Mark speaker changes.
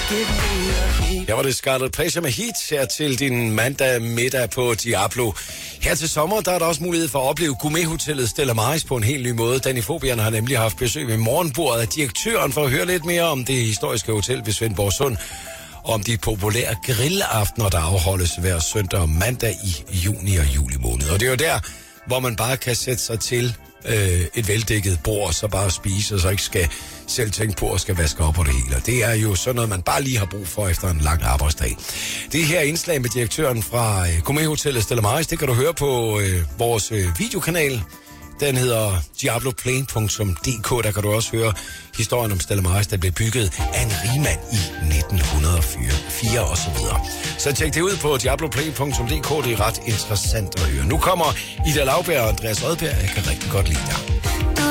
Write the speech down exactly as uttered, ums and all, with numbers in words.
Speaker 1: Her var det Scarlet Pleasure med Heat her til din mandag middag på Diablo. Her til sommer, der er der også mulighed for at opleve gourmethotellet Stella Maris på en helt ny måde. Danifobierne har nemlig haft besøg ved morgenbordet af direktøren for at høre lidt mere om det historiske hotel ved Svendborg Sund, og om de populære grillaftener, der afholdes hver søndag og mandag i juni og juli måned. Og det er jo der, hvor man bare kan sætte sig til øh, et veldækket bord, så bare spise, og så ikke skal selv tænke på at skal vaske op på det hele. Det er jo sådan noget, man bare lige har brug for efter en lang arbejdsdag. Det her indslag med direktøren fra øh, gourmethotellet Stella Maris, det kan du høre på øh, vores øh, videokanal. Den hedder diabloplane punktum d k. Der kan du også høre historien om Stella Maris, der blev bygget af en rigmand i nitten hundrede og fire og så videre. Så tjek det ud på diabloplane punktum d k. Det er ret interessant at høre. Nu kommer Ida Lauberg og Andreas Odbjerg. Jeg kan rigtig godt lide dig.